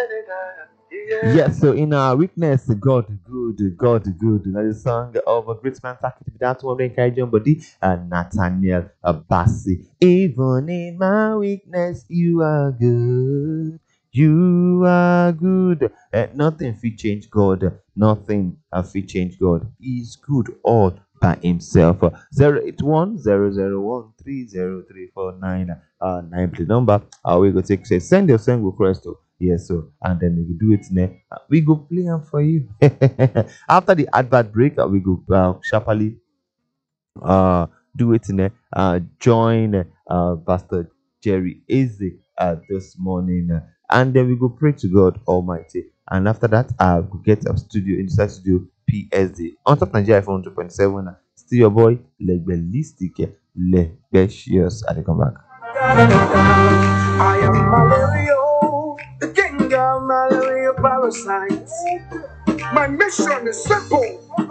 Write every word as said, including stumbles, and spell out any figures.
Yes, so in our weakness, God good, God good. That is a song of a great man, Taki, that one, encouraging body, and Nathaniel Abassi. Even in my weakness, you are good. You are good. Eh, nothing fit change God. Nothing uh, fit change God. He's good all by himself. Zero eight one zero zero one three zero three four nine uh nine play number. Uh, we go take say send your song request to yes, so and then we will do it now. Uh, we go play them for you. After the advert break, uh, we go uh, sharply uh do it in uh join uh Pastor Jerry Eze uh this morning, uh, and then we go pray to God Almighty, and after that uh we get a studio inside studio P S D on top Nigeria iPhone two point seven. Uh, still your boy Legbelistic Legbecious at the come back. I am malaria, the king of malaria parasites. My mission is simple.